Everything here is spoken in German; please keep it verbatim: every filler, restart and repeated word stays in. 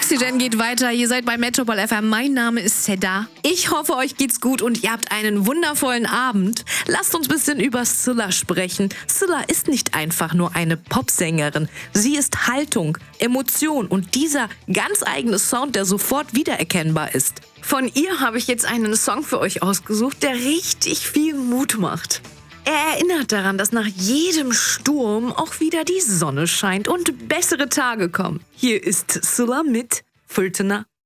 Oxygen geht weiter. Ihr seid bei Metropol F M. Mein Name ist Seda. Ich hoffe, euch geht's gut und ihr habt einen wundervollen Abend. Lasst uns ein bisschen über Scylla sprechen. Scylla ist nicht einfach nur eine Popsängerin. Sie ist Haltung, Emotion und dieser ganz eigene Sound, der sofort wiedererkennbar ist. Von ihr habe ich jetzt einen Song für euch ausgesucht, der richtig viel Mut macht. Er erinnert daran, dass nach jedem Sturm auch wieder die Sonne scheint und bessere Tage kommen. Hier ist Scylla mit Fırtına.